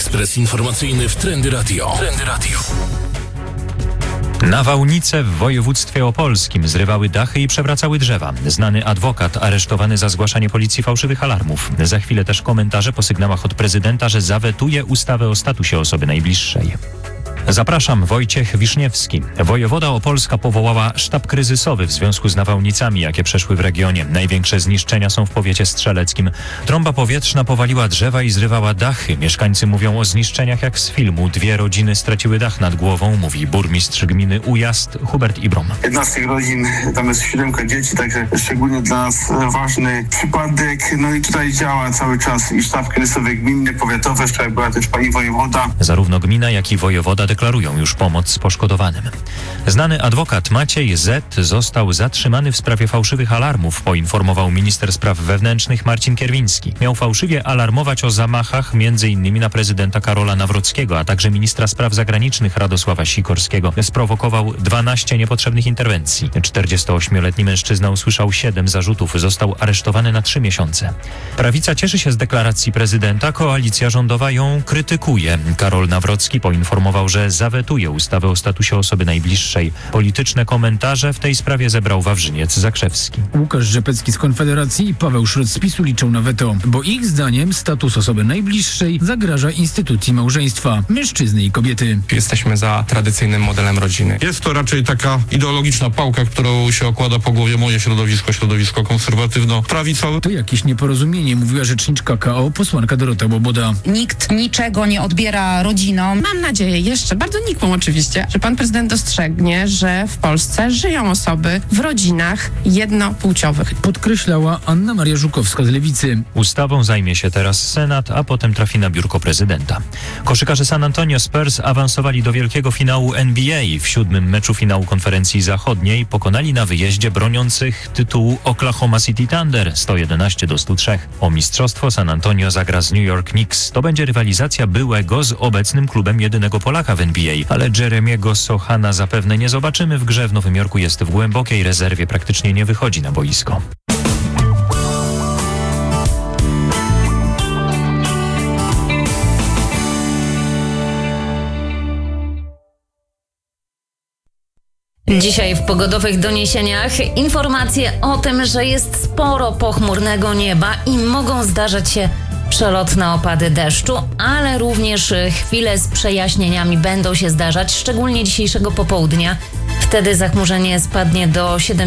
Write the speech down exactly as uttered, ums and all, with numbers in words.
Ekspres informacyjny w Trendy Radio. Trendy Radio. Nawałnice w województwie opolskim zrywały dachy i przewracały drzewa. Znany adwokat aresztowany za zgłaszanie policji fałszywych alarmów. Za chwilę też komentarze po sygnałach od prezydenta, że zawetuje ustawę o statusie osoby najbliższej. Zapraszam, Wojciech Wiszniewski. Wojewoda opolska powołała sztab kryzysowy w związku z nawałnicami, jakie przeszły w regionie. Największe zniszczenia są w powiecie strzeleckim. Trąba powietrzna powaliła drzewa i zrywała dachy. Mieszkańcy mówią o zniszczeniach jak z filmu. Dwie rodziny straciły dach nad głową, mówi burmistrz gminy Ujazd Hubert Ibrom. Jedna z tych rodzin, tam jest siódemka dzieci, także szczególnie dla nas ważny przypadek. No i tutaj działa cały czas i sztab kryzysowy gminny, powiatowy, wczoraj była też pani wojewoda. Zarówno gmina, jak i wojewoda deklarują już pomoc poszkodowanym. Znany adwokat Maciej Z. został zatrzymany w sprawie fałszywych alarmów, poinformował minister spraw wewnętrznych Marcin Kierwiński. Miał fałszywie alarmować o zamachach między innymi na prezydenta Karola Nawrockiego, a także ministra spraw zagranicznych Radosława Sikorskiego. Sprowokował dwanaście niepotrzebnych interwencji. czterdziestoośmioletni mężczyzna usłyszał siedem zarzutów. Został aresztowany na trzy miesiące. Prawica cieszy się z deklaracji prezydenta, koalicja rządowa ją krytykuje. Karol Nawrocki poinformował, że zawetuje ustawę o statusie osoby najbliższej. Polityczne komentarze w tej sprawie zebrał Wawrzyniec Zakrzewski. Łukasz Rzepecki z Konfederacji i Paweł Szrot z PiSu liczą na weto, bo ich zdaniem status osoby najbliższej zagraża instytucji małżeństwa mężczyzny i kobiety. Jesteśmy za tradycyjnym modelem rodziny. Jest to raczej taka ideologiczna pałka, którą się okłada po głowie moje środowisko, środowisko konserwatywno-prawicowe. To jakieś nieporozumienie, mówiła rzeczniczka K O, posłanka Dorota Łoboda. Nikt niczego nie odbiera rodzinom. Mam nadzieję, jeszcze bardzo nikłą oczywiście, że pan prezydent dostrzegnie, że w Polsce żyją osoby w rodzinach jednopłciowych. Podkreślała Anna Maria Żukowska z Lewicy. Ustawą zajmie się teraz Senat, a potem trafi na biurko prezydenta. Koszykarze San Antonio Spurs awansowali do wielkiego finału N B A. W siódmym meczu finału konferencji zachodniej pokonali na wyjeździe broniących tytułu Oklahoma City Thunder sto jedenaście do stu trzech. O mistrzostwo San Antonio zagra z New York Knicks. To będzie rywalizacja byłego z obecnym klubem jedynego Polaka w N B A, ale Jeremiego Sochana zapewne nie zobaczymy w grze. W Nowym Jorku jest w głębokiej rezerwie, praktycznie nie wychodzi na boisko. Dzisiaj w pogodowych doniesieniach informacje o tym, że jest sporo pochmurnego nieba i mogą zdarzać się przelotne opady deszczu, ale również chwile z przejaśnieniami będą się zdarzać, szczególnie dzisiejszego popołudnia. Wtedy zachmurzenie spadnie do siedemdziesięciu